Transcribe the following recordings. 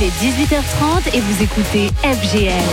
il est 18h30 et vous écoutez FGL.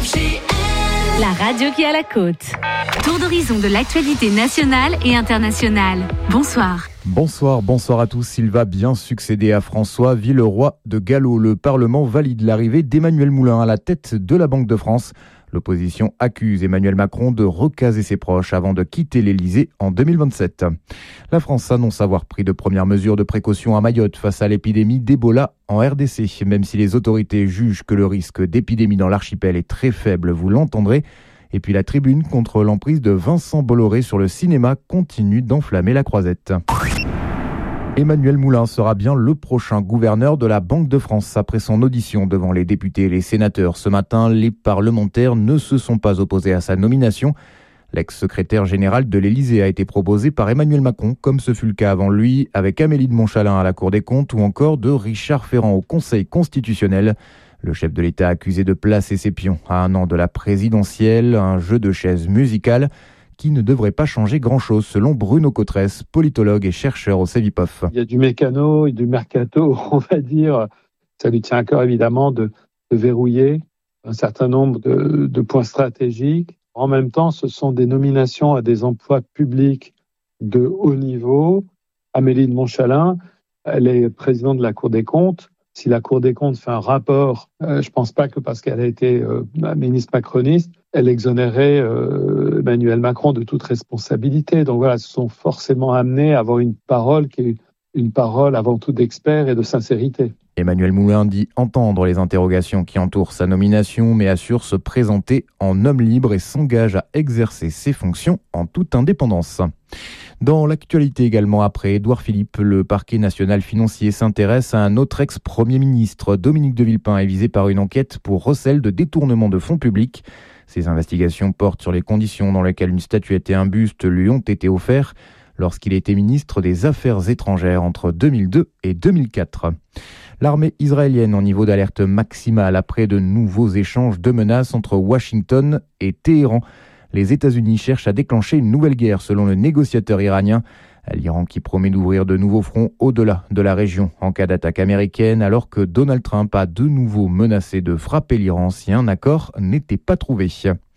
La radio qui a la côte. Tour d'horizon de l'actualité nationale et internationale. Bonsoir. Bonsoir à tous. Il va bien succéder à François Villeroy de Galhau. Le Parlement valide l'arrivée d'Emmanuel Moulin à la tête de la Banque de France. L'opposition accuse Emmanuel Macron de recaser ses proches avant de quitter l'Elysée en 2027. La France annonce avoir pris de premières mesures de précaution à Mayotte face à l'épidémie d'Ebola en RDC. Même si les autorités jugent que le risque d'épidémie dans l'archipel est très faible, vous l'entendrez. Et puis la tribune contre l'emprise de Vincent Bolloré sur le cinéma continue d'enflammer la croisette. Emmanuel Moulin sera bien le prochain gouverneur de la Banque de France. Après son audition devant les députés et les sénateurs ce matin, les parlementaires ne se sont pas opposés à sa nomination. L'ex-secrétaire général de l'Élysée a été proposé par Emmanuel Macron, comme ce fut le cas avant lui, avec Amélie de Montchalin à la Cour des comptes ou encore de Richard Ferrand au Conseil constitutionnel. Le chef de l'État accusé de placer ses pions à un an de la présidentielle, un jeu de chaises musicales qui ne devrait pas changer grand-chose selon Bruno Cotresse, politologue et chercheur au CEVIPOF. Il y a du mécano et du mercato, on va dire. Ça lui tient à cœur évidemment de verrouiller un certain nombre de points stratégiques. En même temps, ce sont des nominations à des emplois publics de haut niveau. Amélie de Montchalin, elle est présidente de la Cour des comptes. Si la Cour des comptes fait un rapport, je ne pense pas que parce qu'elle a été ministre macroniste, elle exonérait Emmanuel Macron de toute responsabilité. Donc voilà, ils se sont forcément amenés à avoir une parole qui est une parole avant tout d'expert et de sincérité. Emmanuel Moulin dit entendre les interrogations qui entourent sa nomination, mais assure se présenter en homme libre et s'engage à exercer ses fonctions en toute indépendance. Dans l'actualité également, après Édouard Philippe, le parquet national financier s'intéresse à un autre ex-premier ministre. Dominique de Villepin est visé par une enquête pour recel de détournement de fonds publics. Ces investigations portent sur les conditions dans lesquelles une statuette et un buste lui ont été offerts lorsqu'il était ministre des Affaires étrangères entre 2002 et 2004. L'armée israélienne en niveau d'alerte maximale après de nouveaux échanges de menaces entre Washington et Téhéran. Les États-Unis cherchent à déclencher une nouvelle guerre selon le négociateur iranien. L'Iran qui promet d'ouvrir de nouveaux fronts au-delà de la région en cas d'attaque américaine, alors que Donald Trump a de nouveau menacé de frapper l'Iran si un accord n'était pas trouvé.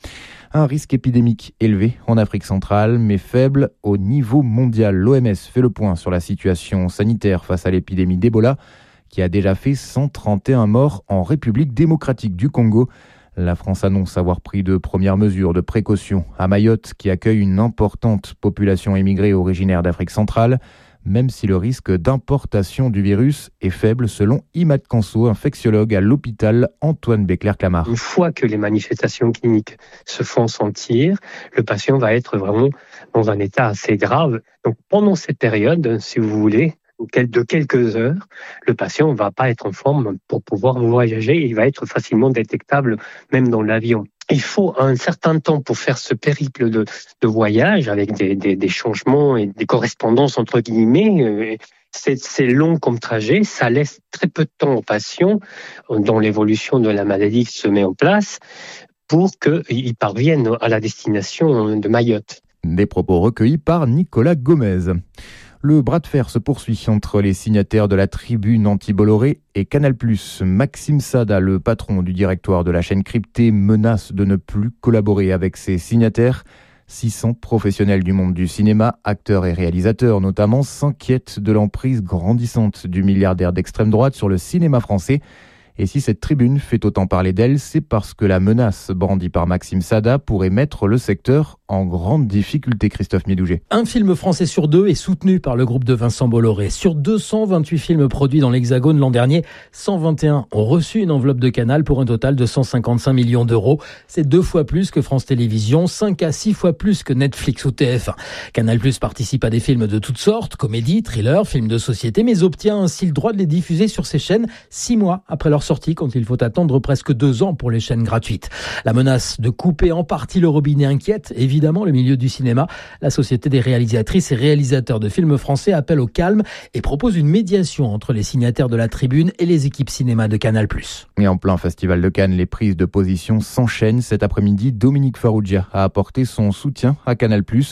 Un risque épidémique élevé en Afrique centrale, mais faible au niveau mondial. L'OMS fait le point sur la situation sanitaire face à l'épidémie d'Ebola, qui a déjà fait 131 morts en République démocratique du Congo. La France annonce avoir pris de premières mesures de précaution à Mayotte, qui accueille une importante population émigrée originaire d'Afrique centrale, même si le risque d'importation du virus est faible, selon Imad Kanso, infectiologue à l'hôpital Antoine Béclair-Clamart. Une fois que les manifestations cliniques se font sentir, le patient va être vraiment dans un état assez grave. Donc pendant cette période, si vous voulez, de quelques heures, le patient ne va pas être en forme pour pouvoir voyager. Il va être facilement détectable même dans l'avion. Il faut un certain temps pour faire ce périple de voyage avec des changements et des correspondances entre guillemets. C'est long comme trajet, ça laisse très peu de temps aux patients dans l'évolution de la maladie qui se met en place pour qu'ils parviennent à la destination de Mayotte. Des propos recueillis par Nicolas Gomez. Le bras de fer se poursuit entre les signataires de la tribune anti-Bolloré et Canal+. Maxime Sada, le patron du directoire de la chaîne cryptée, menace de ne plus collaborer avec ses signataires. 600 professionnels du monde du cinéma, acteurs et réalisateurs notamment, s'inquiètent de l'emprise grandissante du milliardaire d'extrême droite sur le cinéma français. Et si cette tribune fait autant parler d'elle, c'est parce que la menace brandie par Maxime Sada pourrait mettre le secteur en grande difficulté, Christophe Miedouget. Un film français sur deux est soutenu par le groupe de Vincent Bolloré. Sur 228 films produits dans l'Hexagone l'an dernier, 121 ont reçu une enveloppe de Canal pour un total de 155 millions d'euros. C'est 2 fois plus que France Télévisions, 5 à 6 fois plus que Netflix ou TF1. Canal+ participe à des films de toutes sortes, comédies, thrillers, films de société, mais obtient ainsi le droit de les diffuser sur ses chaînes 6 mois après leur sortie, quand il faut attendre presque 2 ans pour les chaînes gratuites. La menace de couper en partie le robinet inquiète évidemment le milieu du cinéma. La Société des réalisatrices et réalisateurs de films français appelle au calme et propose une médiation entre les signataires de la tribune et les équipes cinéma de Canal+. Et en plein festival de Cannes, les prises de position s'enchaînent. Cet après-midi, Dominique Farrugia a apporté son soutien à Canal+.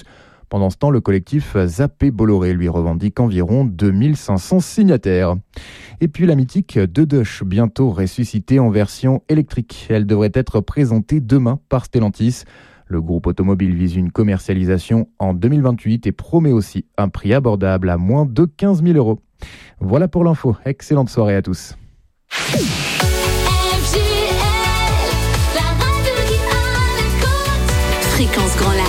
Pendant ce temps, le collectif Zappé Bolloré lui revendique environ 2500 signataires. Et puis la mythique Dedoche, bientôt ressuscitée en version électrique. Elle devrait être présentée demain par Stellantis. Le groupe automobile vise une commercialisation en 2028 et promet aussi un prix abordable à moins de 15 000 €. Voilà pour l'info. Excellente soirée à tous. Fréquence Grand Lac.